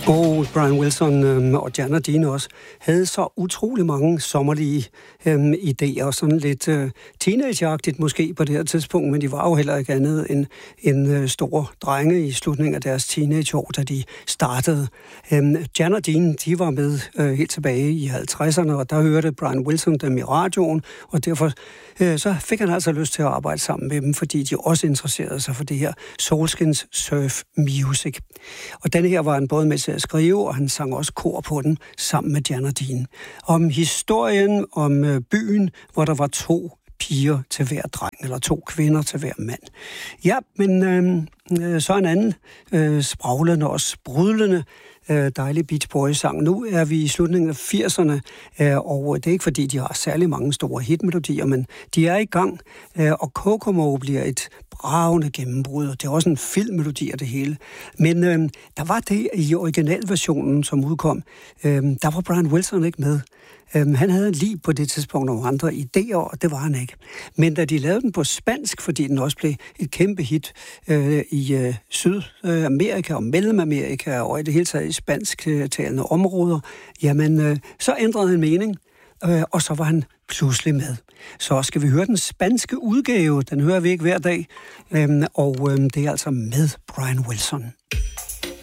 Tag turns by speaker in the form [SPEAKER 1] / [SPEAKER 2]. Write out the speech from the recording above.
[SPEAKER 1] Og Brian Wilson og Jan og Dean også havde så utrolig mange sommerlige idéer, sådan lidt teenageagtigt måske på det her tidspunkt, men de var jo heller ikke andet end store drenge i slutningen af deres teenageår, da de startede. Jan og Dean, de var med helt tilbage i 50'erne, og der hørte Brian Wilson dem i radioen, og derfor så fik han altså lyst til at arbejde sammen med dem, fordi de også interesserede sig for det her Soulskins surf music. Og denne her var han både med til at skrive, og han sang også kor på den sammen med Jan og Dean. Om historien om byen, hvor der var 2 piger til hver dreng, eller 2 kvinder til hver mand. Ja, men så en anden spraglende og sprudlende dejlig Beach Boys-sang. Nu er vi i slutningen af 80'erne, og det er ikke fordi, de har særlig mange store hitmelodier, men de er i gang, og Kokomo bliver et bravende gennembrud, og det er også en filmmelodi af det hele. Men der var det i originalversionen, som udkom, der var Brian Wilson ikke med. Han havde lige på det tidspunkt nogle andre idéer, og det var han ikke. Men da de lavede den på spansk, fordi den også blev et kæmpe hit i Sydamerika og Mellemamerika, og i det hele taget i spansktalende områder, jamen, så ændrede han mening, og så var han pludselig med. Så skal vi høre den spanske udgave, den hører vi ikke hver dag, og det er altså med Brian Wilson.